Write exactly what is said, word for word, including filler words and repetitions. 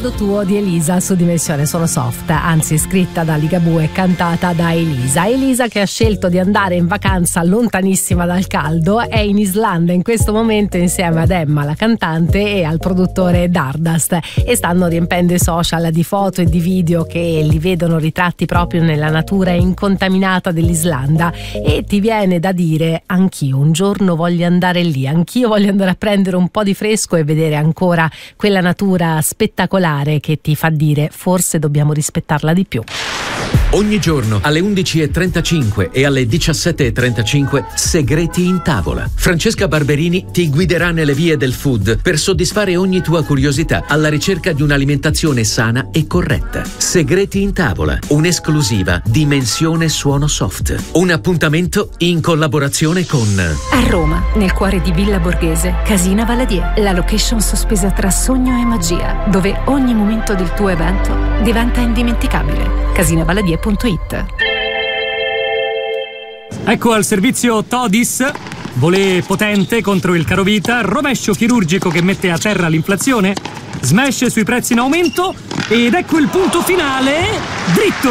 modo tuo di Elisa su Dimensione Sono Soft, anzi scritta da Ligabue e cantata da Elisa. Elisa che ha scelto di andare in vacanza lontanissima dal caldo, è in Islanda in questo momento insieme ad Emma la cantante e al produttore Dardust, e stanno riempendo i social di foto e di video che li vedono ritratti proprio nella natura incontaminata dell'Islanda, e ti viene da dire: anch'io un giorno voglio andare lì, anch'io voglio andare a prendere un po' di fresco e vedere ancora quella natura spettacolare che ti fa dire forse dobbiamo rispettarla di più. Ogni giorno alle undici e trentacinque e alle diciassette e trentacinque Segreti in tavola. Francesca Barberini ti guiderà nelle vie del food per soddisfare ogni tua curiosità alla ricerca di un'alimentazione sana e corretta. Segreti in tavola, un'esclusiva Dimensione Suono Soft. Un appuntamento in collaborazione con a Roma, nel cuore di Villa Borghese, Casina Valadier, la location sospesa tra sogno e magia, dove ogni momento del tuo evento diventa indimenticabile. casina valadier punto it. Ecco al servizio Todis, volée potente contro il carovita, rovescio chirurgico che mette a terra l'inflazione, smash sui prezzi in aumento, ed ecco il punto finale, dritto